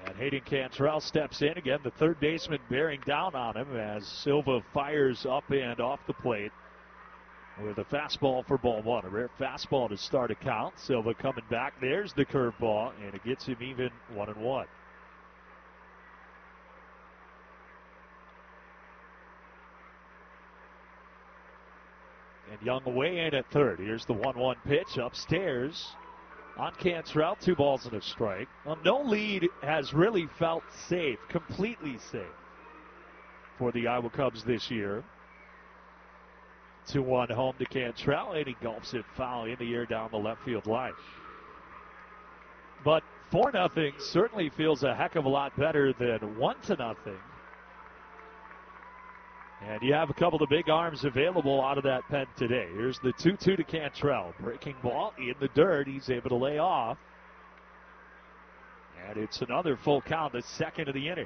And Hayden Cantrell steps in again, the third baseman bearing down on him as Silva fires up and off the plate with a fastball for ball one. A rare fastball to start a count. Silva coming back. There's the curveball, and it gets him even 1-1. And Young away in at third. Here's the 1-1 pitch upstairs on Cantrell. 2 balls and a strike. Well, no lead has really felt safe, completely safe for the Iowa Cubs this year. 2-1 home to Cantrell, and he gulps it foul in the air down the left field line. But 4-0 certainly feels a heck of a lot better than 1-0. And you have a couple of big arms available out of that pen today. Here's the 2-2 to Cantrell. Breaking ball in the dirt. He's able to lay off. And it's another full count, the second of the inning.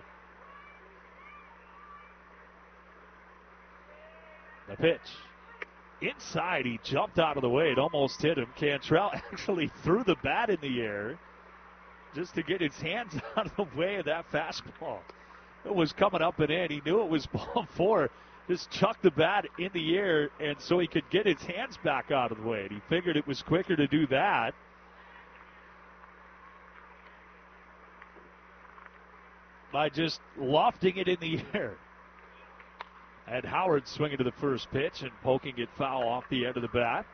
The pitch. Inside, he jumped out of the way. It almost hit him. Cantrell actually threw the bat in the air just to get his hands out of the way of that fastball. It was coming up and in. He knew it was ball 4. Just chucked the bat in the air, and so he could get his hands back out of the way. And he figured it was quicker to do that. By just lofting it in the air. And Howard swinging to the first pitch and poking it foul off the end of the bat.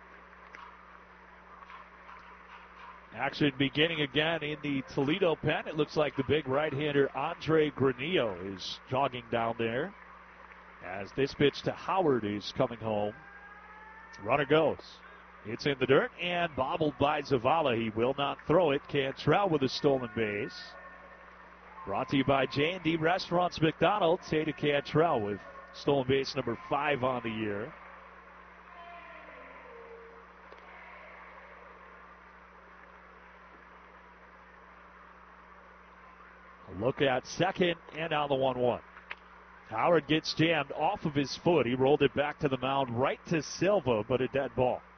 Action beginning again in the Toledo pen. It looks like the big right-hander Andre Granillo is jogging down there. As this pitch to Howard is coming home. Runner goes. It's in the dirt and bobbled by Zavala. He will not throw it. Cantrell with a stolen base. Brought to you by J&D Restaurants McDonald's. Hayden Cantrell with stolen base number 5 on the year. A look at second and now the 1-1. Howard gets jammed off of his foot. He rolled it back to the mound right to Silva, but a dead ball.